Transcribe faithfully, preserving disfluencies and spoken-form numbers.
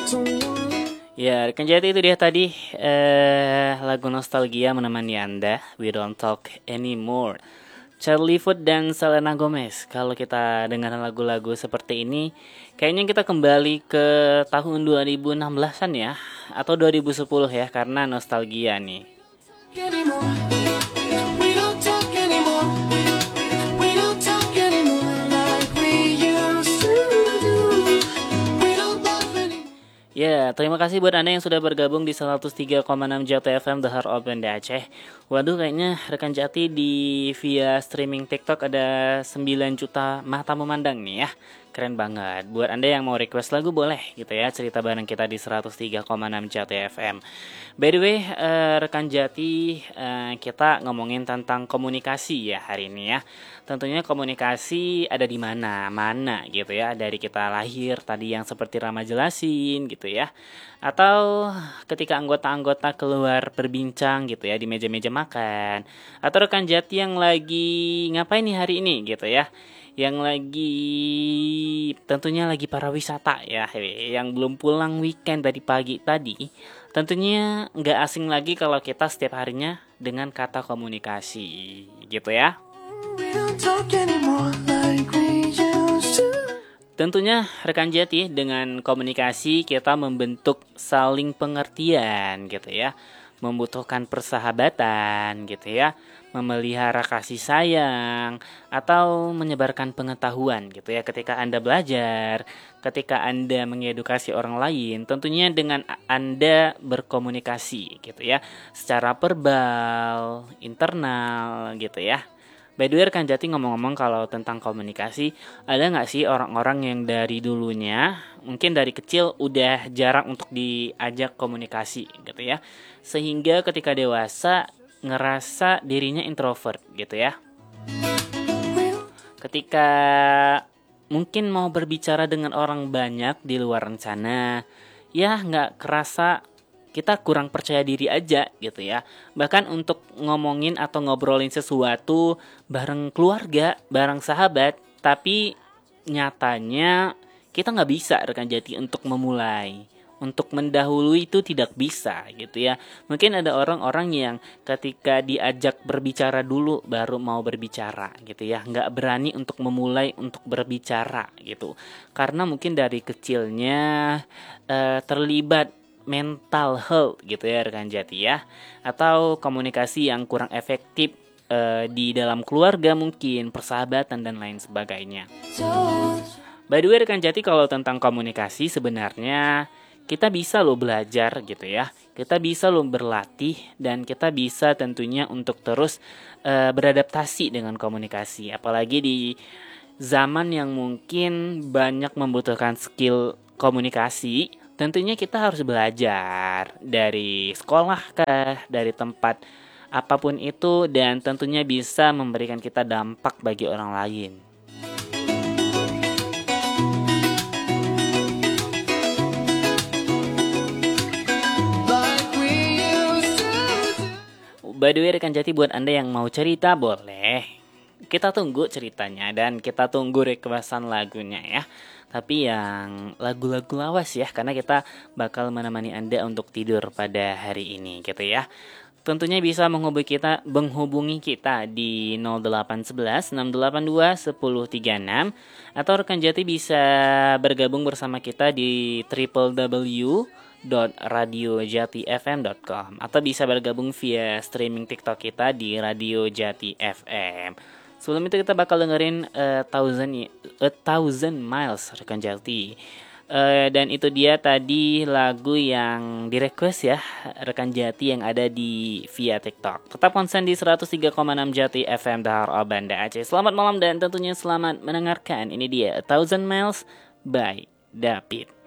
Ya, rekan Jati, itu dia tadi eh, lagu nostalgia menemani Anda, We Don't Talk Anymore, Charlie Puth dan Selena Gomez. Kalau kita dengar lagu-lagu seperti ini, kayaknya kita kembali ke tahun dua ribu enam belasan ya, atau dua ribu sepuluh ya, karena nostalgia nih. Ya, terima kasih buat Anda yang sudah bergabung di seratus tiga koma enam Jati F M The Heart of Banda Aceh. Waduh, kayaknya rekan Jati di via streaming TikTok ada sembilan juta mata memandang nih ya. Keren banget. Buat Anda yang mau request lagu boleh gitu ya, cerita bareng kita di seratus tiga koma enam Jati F M. By the way, uh, rekan Jati, uh, kita ngomongin tentang komunikasi ya hari ini ya. Tentunya komunikasi ada di mana, mana gitu ya, dari kita lahir tadi yang seperti Rama jelasin gitu ya. Atau ketika anggota-anggota keluar berbincang gitu ya di meja-meja makan. Atau rekan Jati yang lagi ngapain nih hari ini gitu ya. Yang lagi tentunya lagi para wisata ya, yang belum pulang weekend dari pagi tadi. Tentunya nggak asing lagi kalau kita setiap harinya dengan kata komunikasi gitu ya. Tentunya rekan Jati, dengan komunikasi kita membentuk saling pengertian gitu ya, membutuhkan persahabatan gitu ya, memelihara kasih sayang, atau menyebarkan pengetahuan gitu ya. Ketika Anda belajar, ketika Anda mengedukasi orang lain, tentunya dengan Anda berkomunikasi gitu ya, secara verbal, internal gitu ya. By the way, rekan Jati, ngomong-ngomong kalau tentang komunikasi, ada nggak sih orang-orang yang dari dulunya, mungkin dari kecil udah jarang untuk diajak komunikasi gitu ya, sehingga ketika dewasa ngerasa dirinya introvert gitu ya. Ketika mungkin mau berbicara dengan orang banyak di luar sana, ya nggak kerasa kita kurang percaya diri aja gitu ya. Bahkan untuk ngomongin atau ngobrolin sesuatu bareng keluarga, bareng sahabat, tapi nyatanya kita nggak bisa rekan Jati untuk memulai, untuk mendahului itu tidak bisa gitu ya. Mungkin ada orang-orang yang ketika diajak berbicara dulu baru mau berbicara gitu ya, nggak berani untuk memulai untuk berbicara gitu, karena mungkin dari kecilnya uh, terlibat mental health gitu ya rekan Jati ya, atau komunikasi yang kurang efektif uh, di dalam keluarga mungkin, persahabatan dan lain sebagainya. By the way rekan Jati, kalau tentang komunikasi sebenarnya kita bisa loh belajar gitu ya, kita bisa loh berlatih, dan kita bisa tentunya untuk terus uh, beradaptasi dengan komunikasi, apalagi di zaman yang mungkin banyak membutuhkan skill komunikasi. Tentunya kita harus belajar dari sekolah kah, dari tempat apapun itu, dan tentunya bisa memberikan kita dampak bagi orang lain. By the way rekan Jati, buat Anda yang mau cerita boleh, kita tunggu ceritanya dan kita tunggu requestan lagunya ya. Tapi yang lagu-lagu lawas ya, karena kita bakal menemani Anda untuk tidur pada hari ini gitu ya. Tentunya bisa menghubungi kita, menghubungi kita di nol delapan satu satu enam delapan dua satu nol tiga enam, atau rekan Jati bisa bergabung bersama kita di w w w dot radio jati f m dot com, atau bisa bergabung via streaming TikTok kita di Radio Jati F M. Sebelum itu kita bakal dengerin a thousand, a thousand miles rekan Jati. Uh, dan itu dia tadi lagu yang di-request ya rekan Jati yang ada di via TikTok. Tetap konsen di seratus tiga koma enam Jati F M The Heart of Banda Aceh. Selamat malam dan tentunya selamat mendengarkan. Ini dia A Thousand Miles by David.